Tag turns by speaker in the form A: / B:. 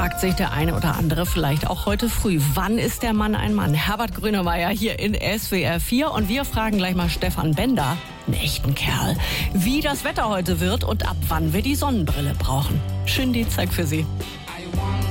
A: fragt sich der eine oder andere vielleicht auch heute früh. Wann ist der Mann ein Mann? Herbert Grönemeyer hier in SWR 4 und wir fragen gleich mal Stefan Bender, einen echten Kerl, wie das Wetter heute wird und ab wann wir die Sonnenbrille brauchen. Schön die Zeit für Sie.